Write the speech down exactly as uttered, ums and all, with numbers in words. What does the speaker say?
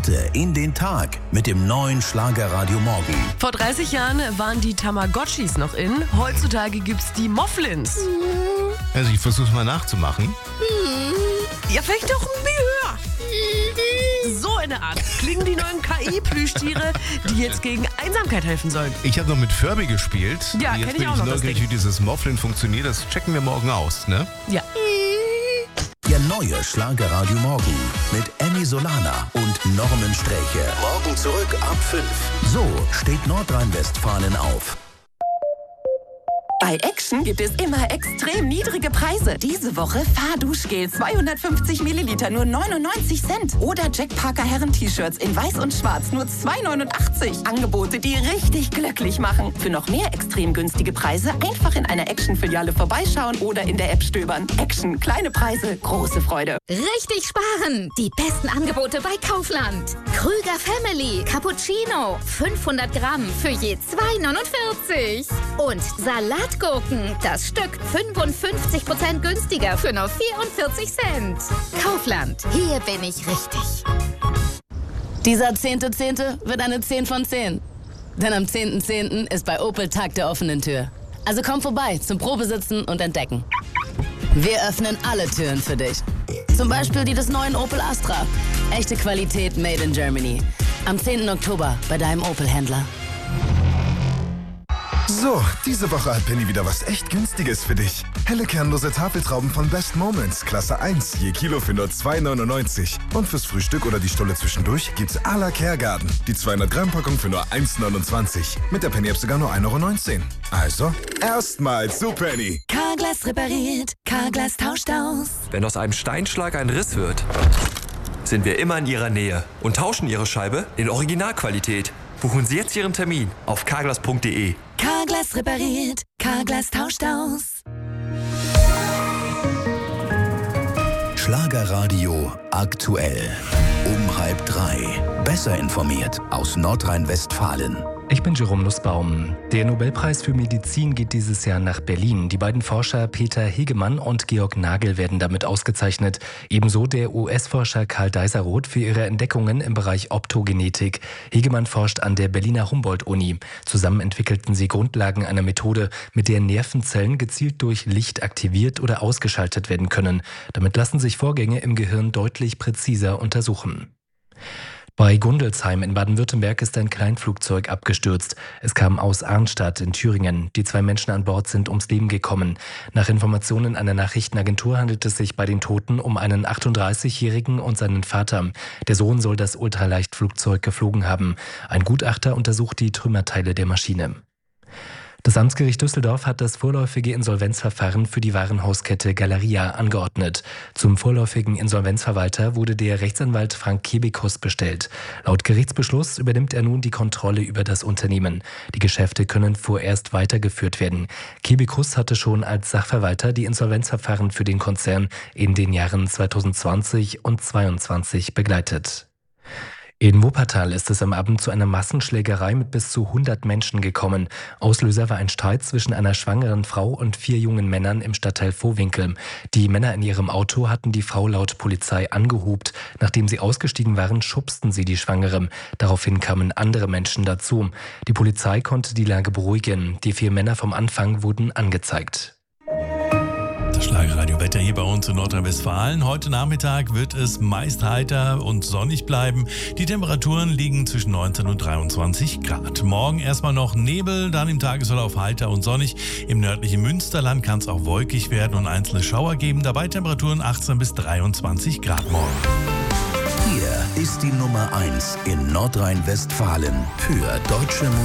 Starte in den Tag mit dem neuen Schlagerradio Morgen. Vor dreißig Jahren waren die Tamagotchis noch in. Heutzutage gibt's die Mofflins. Also ich versuch's mal nachzumachen. Ja, vielleicht doch ein bisschen höher. So in der Art klingen die neuen K I-Plüschtiere, die jetzt gegen Einsamkeit helfen sollen. Ich habe noch mit Furby gespielt. Ja, Jetzt kenn ich bin auch ich noch, das neugierig, Ding. wie dieses Mofflin funktioniert. Das checken wir morgen aus, ne? Ja. Der neue Schlagerradio Morgen mit Annie Solana und Norman Sträche. Morgen zurück ab fünf. So steht Nordrhein-Westfalen auf. Bei Action gibt es immer extrem niedrige Preise. Diese Woche Fahrduschgel zweihundertfünfzig Milliliter nur neunundneunzig Cent. Oder Jack Parker Herren-T-Shirts in weiß und schwarz nur zwei neunundachtzig. Angebote, die richtig glücklich machen. Für noch mehr extrem günstige Preise einfach in einer Action-Filiale vorbeischauen oder in der App stöbern. Action, kleine Preise, große Freude. Richtig sparen! Die besten Angebote bei Kaufland. Krüger Family Cappuccino. fünfhundert Gramm für je zwei neunundvierzig. Und Salatgurken. Das Stück fünfundfünfzig Prozent günstiger für nur vierundvierzig Cent. Kaufland. Hier bin ich richtig. Dieser zehnte zehnte wird eine zehn von zehn. Denn am zehnten zehnten ist bei Opel Tag der offenen Tür. Also komm vorbei zum Probesitzen und Entdecken. Wir öffnen alle Türen für dich. Zum Beispiel die des neuen Opel Astra. Echte Qualität made in Germany. Am zehnten Oktober bei deinem Opel-Händler. So, diese Woche hat Penny wieder was echt Günstiges für dich. Helle kernlose Tafeltrauben von Best Moments, Klasse eins, je Kilo für nur zwei neunundneunzig. Und fürs Frühstück oder die Stulle zwischendurch gibt's à la Kergarten. Die zweihundert Gramm Packung für nur eins neunundzwanzig. Mit der Penny-App sogar nur ein Euro neunzehn. Also, erstmal zu Penny. Carglass repariert, Carglass tauscht aus. Wenn aus einem Steinschlag ein Riss wird, sind wir immer in Ihrer Nähe und tauschen Ihre Scheibe in Originalqualität. Buchen Sie jetzt Ihren Termin auf carglass punkt de. Carglass repariert, Carglass tauscht aus. Schlagerradio aktuell. Um halb drei. Besser informiert aus Nordrhein-Westfalen. Ich bin Jerome Nussbaum. Der Nobelpreis für Medizin geht dieses Jahr nach Berlin. Die beiden Forscher Peter Hegemann und Georg Nagel werden damit ausgezeichnet. Ebenso der U S-Forscher Karl Deiseroth für ihre Entdeckungen im Bereich Optogenetik. Hegemann forscht an der Berliner Humboldt-Uni. Zusammen entwickelten sie Grundlagen einer Methode, mit der Nervenzellen gezielt durch Licht aktiviert oder ausgeschaltet werden können. Damit lassen sich Vorgänge im Gehirn deutlich präziser untersuchen. Bei Gundelsheim in Baden-Württemberg ist ein Kleinflugzeug abgestürzt. Es kam aus Arnstadt in Thüringen. Die zwei Menschen an Bord sind ums Leben gekommen. Nach Informationen einer Nachrichtenagentur handelt es sich bei den Toten um einen achtunddreißigjährigen und seinen Vater. Der Sohn soll das Ultraleichtflugzeug geflogen haben. Ein Gutachter untersucht die Trümmerteile der Maschine. Das Amtsgericht Düsseldorf hat das vorläufige Insolvenzverfahren für die Warenhauskette Galeria angeordnet. Zum vorläufigen Insolvenzverwalter wurde der Rechtsanwalt Frank Kebekus bestellt. Laut Gerichtsbeschluss übernimmt er nun die Kontrolle über das Unternehmen. Die Geschäfte können vorerst weitergeführt werden. Kebekus hatte schon als Sachverwalter die Insolvenzverfahren für den Konzern in den Jahren zweitausendzwanzig und zweitausendzweiundzwanzig begleitet. In Wuppertal ist es am Abend zu einer Massenschlägerei mit bis zu hundert Menschen gekommen. Auslöser war ein Streit zwischen einer schwangeren Frau und vier jungen Männern im Stadtteil Vohwinkel. Die Männer in ihrem Auto hatten die Frau laut Polizei angehupt. Nachdem sie ausgestiegen waren, schubsten sie die Schwangere. Daraufhin kamen andere Menschen dazu. Die Polizei konnte die Lage beruhigen. Die vier Männer vom Anfang wurden angezeigt. Schlagerradio-Wetter hier bei uns in Nordrhein-Westfalen. Heute Nachmittag wird es meist heiter und sonnig bleiben. Die Temperaturen liegen zwischen neunzehn und dreiundzwanzig Grad. Morgen erstmal noch Nebel, dann im Tagesverlauf heiter und sonnig. Im nördlichen Münsterland kann es auch wolkig werden und einzelne Schauer geben. Dabei Temperaturen achtzehn bis dreiundzwanzig Grad morgen. Hier ist die Nummer eins in Nordrhein-Westfalen für deutsche Musik.